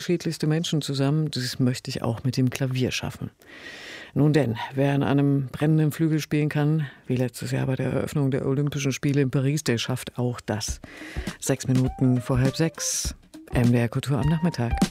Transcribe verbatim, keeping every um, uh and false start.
unterschiedlichste Menschen zusammen. Das möchte ich auch mit dem Klavier schaffen. Nun denn, wer an einem brennenden Flügel spielen kann, wie letztes Jahr bei der Eröffnung der Olympischen Spiele in Paris, der schafft auch das. Sechs Minuten vor halb sechs. M D R Kultur am Nachmittag.